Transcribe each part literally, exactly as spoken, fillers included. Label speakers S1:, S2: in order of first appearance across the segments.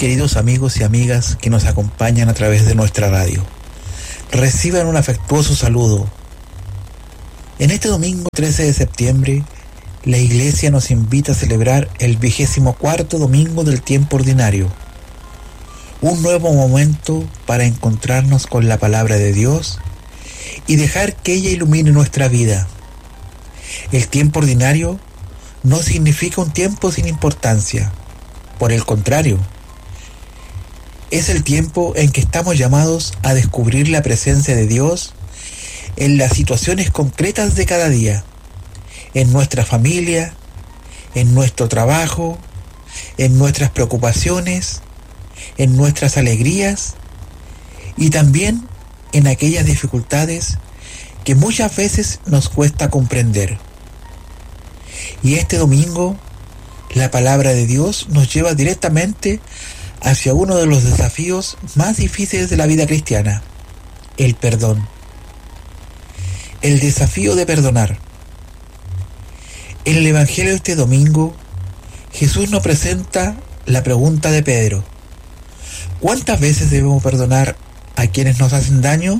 S1: queridos amigos y amigas que nos acompañan a través de nuestra radio. Reciban un afectuoso saludo. En este domingo trece de septiembre, la Iglesia nos invita a celebrar el vigésimo cuarto domingo del tiempo ordinario. Un nuevo momento para encontrarnos con la palabra de Dios y dejar que ella ilumine nuestra vida. El tiempo ordinario no significa un tiempo sin importancia. Por el contrario, es el tiempo en que estamos llamados a descubrir la presencia de Dios en las situaciones concretas de cada día, en nuestra familia, en nuestro trabajo, en nuestras preocupaciones, en nuestras alegrías y también en aquellas dificultades que muchas veces nos cuesta comprender. Y este domingo, la palabra de Dios nos lleva directamente hacia uno de los desafíos más difíciles de la vida cristiana, el perdón. El desafío de perdonar. En el Evangelio de este domingo, Jesús nos presenta la pregunta de Pedro: ¿cuántas veces debemos perdonar a quienes nos hacen daño?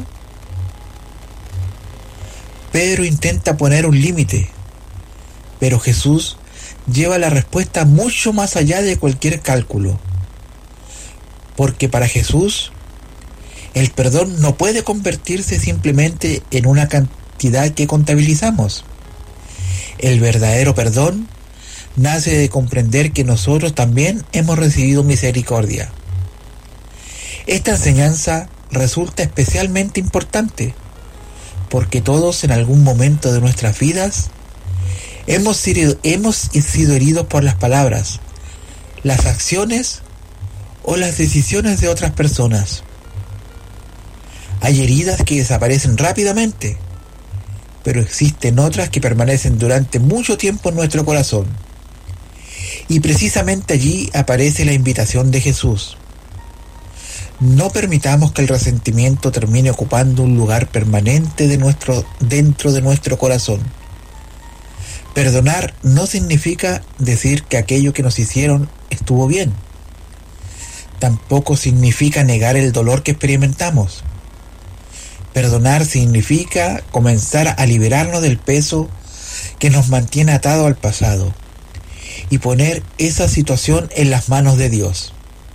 S1: Pedro intenta poner un límite, pero Jesús lleva la respuesta mucho más allá de cualquier cálculo. Porque para Jesús, el perdón no puede convertirse simplemente en una cantidad que contabilizamos. El verdadero perdón nace de comprender que nosotros también hemos recibido misericordia. Esta enseñanza resulta especialmente importante porque todos en algún momento de nuestras vidas Hemos sido, hemos sido heridos por las palabras, las acciones o las decisiones de otras personas. Hay heridas que desaparecen rápidamente, pero existen otras que permanecen durante mucho tiempo en nuestro corazón. Y precisamente allí aparece la invitación de Jesús. No permitamos que el resentimiento termine ocupando un lugar permanente de nuestro, dentro de nuestro corazón. Perdonar no significa decir que aquello que nos hicieron estuvo bien. Tampoco significa negar el dolor que experimentamos. Perdonar significa comenzar a liberarnos del peso que nos mantiene atado al pasado y poner esa situación en las manos de Dios.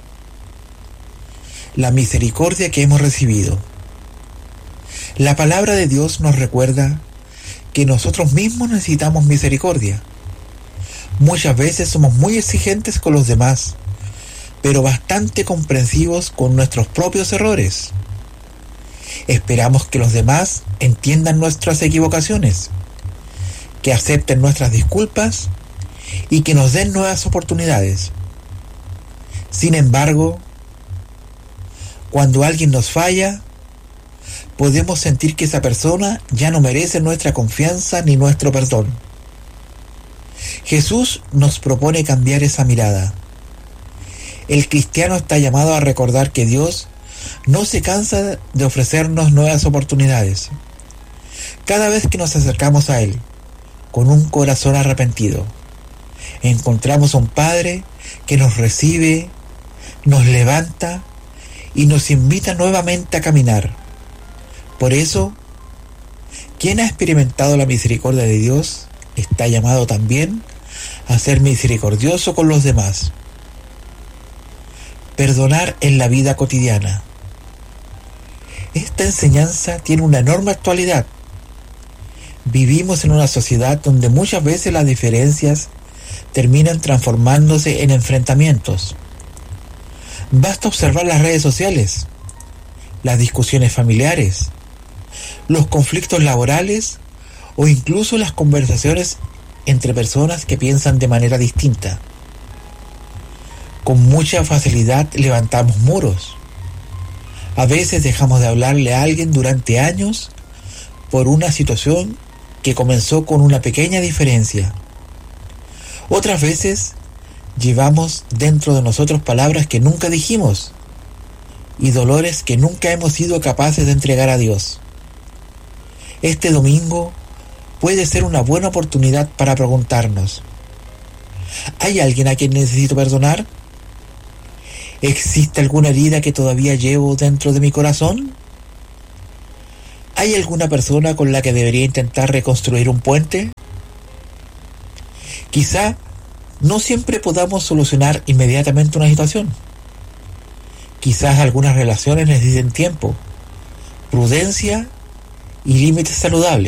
S1: La misericordia que hemos recibido. La palabra de Dios nos recuerda que nosotros mismos necesitamos misericordia. Muchas veces somos muy exigentes con los demás, pero bastante comprensivos con nuestros propios errores. Esperamos que los demás entiendan nuestras equivocaciones, que acepten nuestras disculpas y que nos den nuevas oportunidades. Sin embargo, cuando alguien nos falla, podemos sentir que esa persona ya no merece nuestra confianza ni nuestro perdón. Jesús nos propone cambiar esa mirada. El cristiano está llamado a recordar que Dios no se cansa de ofrecernos nuevas oportunidades. Cada vez que nos acercamos a Él, con un corazón arrepentido, encontramos a un Padre que nos recibe, nos levanta y nos invita nuevamente a caminar. Por eso, quien ha experimentado la misericordia de Dios está llamado también a ser misericordioso con los demás. Perdonar en la vida cotidiana. Esta enseñanza tiene una enorme actualidad. Vivimos en una sociedad donde muchas veces las diferencias terminan transformándose en enfrentamientos. Basta observar las redes sociales, las discusiones familiares, los conflictos laborales o incluso las conversaciones entre personas que piensan de manera distinta. Con mucha facilidad levantamos muros. A veces dejamos de hablarle a alguien durante años por una situación que comenzó con una pequeña diferencia. Otras veces llevamos dentro de nosotros palabras que nunca dijimos y dolores que nunca hemos sido capaces de entregar a Dios. Este domingo puede ser una buena oportunidad para preguntarnos: ¿hay alguien a quien necesito perdonar? ¿Existe alguna herida que todavía llevo dentro de mi corazón? ¿Hay alguna persona con la que debería intentar reconstruir un puente? Quizá no siempre podamos solucionar inmediatamente una situación. Quizás algunas relaciones necesiten tiempo, prudencia y límites saludables.